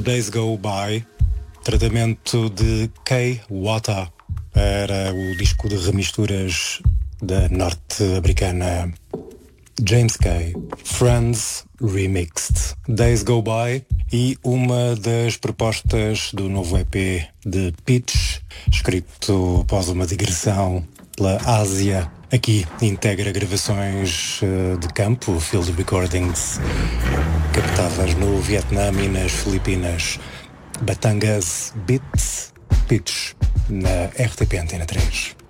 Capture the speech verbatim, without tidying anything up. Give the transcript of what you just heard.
Days Go By, tratamento de Kay Wata, para o disco de remisturas da norte-americana James Kay, Friends Remixed, Days Go By, e uma das propostas do novo E P de Pitch, escrito após uma digressão pela Ásia. Aqui integra gravações uh, de campo, field recordings, captadas no Vietnã e nas Filipinas. Batangas Beats, Pitch, na R T P Antena três.